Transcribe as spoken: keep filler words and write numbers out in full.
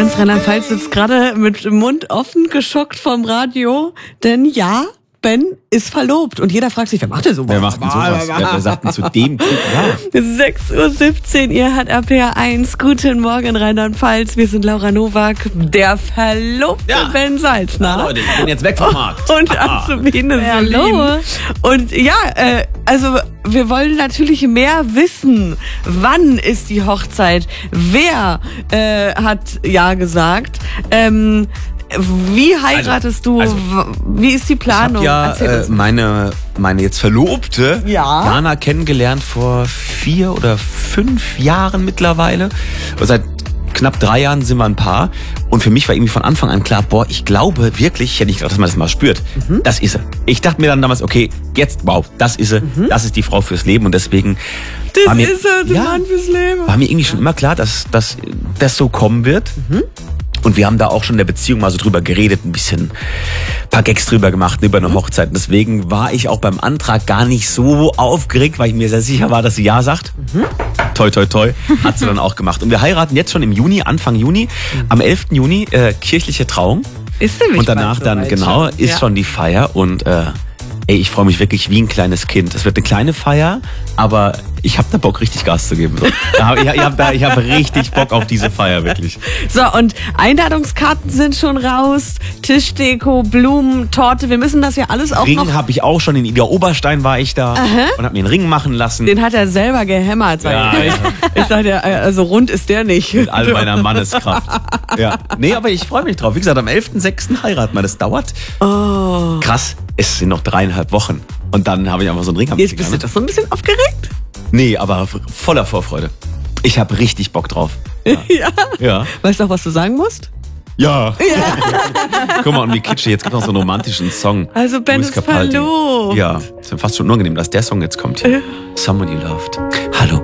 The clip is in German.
Ganz Rheinland-Pfalz sitzt gerade mit dem Mund offen, geschockt vom Radio, denn ja, Ben ist verlobt. Und jeder fragt sich, wer macht denn sowas? Wer macht denn sowas? Wer, wer sagt denn zu dem Typ ja? sechs Uhr siebzehn, ihr hört R P R eins. Guten Morgen, Rheinland-Pfalz. Wir sind Laura Nowak, der verlobte Ja. Ben Salzner. Ja, Leute, ich bin jetzt weg vom Markt. Und Azubine Ja, Selin. hallo. Und ja, äh, also wir wollen natürlich mehr wissen. Wann ist die Hochzeit? Wer äh, hat ja gesagt? Ähm, wie heiratest du? also, Wie ist die Ich Planung? habe ja Erzähl äh, uns. meine, meine jetzt Verlobte, Ja. Jana, kennengelernt vor vier oder fünf Jahren mittlerweile. Und seit knapp drei Jahren sind wir ein Paar. Und für mich war irgendwie von Anfang an klar, boah, ich glaube wirklich, ich hätte nicht gedacht, dass man das mal spürt. Mhm. Das ist sie. Ich dachte mir dann damals, okay, jetzt, wow, das ist sie. Mhm. Das ist die Frau fürs Leben. Und deswegen Das war mir, ist er, der ja, Mann fürs Leben. war mir irgendwie schon immer klar, dass, dass das so kommen wird. Mhm. Und wir haben da auch schon in der Beziehung mal so drüber geredet, ein bisschen, ein paar Gags drüber gemacht, über eine Hochzeit. Und deswegen war ich auch beim Antrag gar nicht so aufgeregt, weil ich mir sehr sicher war, dass sie ja sagt. Mhm. Toi, toi, toi. Hat sie dann auch gemacht. Und wir heiraten jetzt schon im Juni, Anfang Juni. Am elften Juni, äh, kirchliche Trauung. Ist nämlich Und danach bald dann, soweit genau, schon. ist Ja. schon die Feier. Und äh, ey, ich freue mich wirklich wie ein kleines Kind. Es wird eine kleine Feier, aber ich habe da Bock, richtig Gas zu geben. So. Da hab, ich ich habe da, ich hab richtig Bock auf diese Feier, wirklich. So, und Einladungskarten sind schon raus, Tischdeko, Blumen, Torte, wir müssen das ja alles auch noch... Ring habe ich auch schon, in Ida Oberstein war ich da und habe mir einen Ring machen lassen. Den hat er selber gehämmert, sag Ja, ich. ja. Ich dachte, also rund ist der nicht. Mit all meiner Manneskraft. Ja. Nee, aber ich freue mich drauf. Wie gesagt, am elften sechsten heiraten wir. Das dauert. Oh. Krass, es sind noch dreieinhalb Wochen. Und dann habe ich einfach so einen Ring am Jetzt bist Finger, du ne? doch so ein bisschen aufgeregt? Nee, aber voller Vorfreude. Ich habe richtig Bock drauf. Ja. Ja. Weißt du auch, was du sagen musst? Ja. Guck mal, und wie kitschig. Jetzt gibt es noch so einen romantischen Song. Also Ben Luis ist Capaldi. verlobt. Ja, ist mir fast schon unangenehm, dass der Song jetzt kommt. Someone You Loved. Hallo.